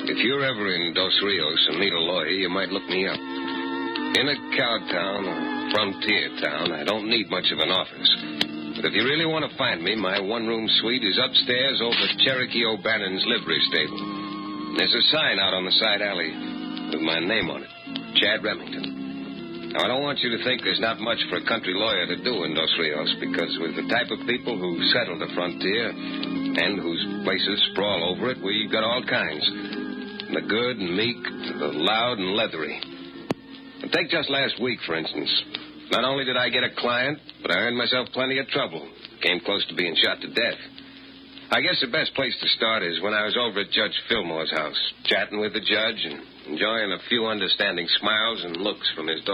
If you're ever in Dos Rios and need a lawyer, you might look me up. In a cow town or frontier town, I don't need much of an office. But if you really want to find me, my one-room suite is upstairs over Cherokee O'Bannon's livery stable. There's a sign out on the side alley with my name on it, Chad Remington. Now, I don't want you to think there's not much for a country lawyer to do in Dos Rios, because with the type of people who settle the frontier and whose places sprawl over it, we've got all kinds. From the good and meek to the loud and leathery. And take just last week, for instance. Not only did I get a client, but I earned myself plenty of trouble. Came close to being shot to death. I guess the best place to start is when I was over at Judge Fillmore's house, chatting with the judge and enjoying a few understanding smiles and looks from his daughter.